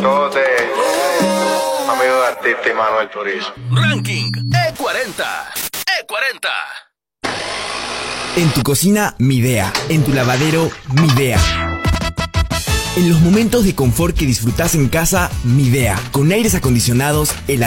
todo amigo de artista y Manuel Turizo. Ranking E40. E40. En tu cocina, Midea. En tu lavadero, Midea. En los momentos de confort que disfrutas en casa, Midea. Con aires acondicionados,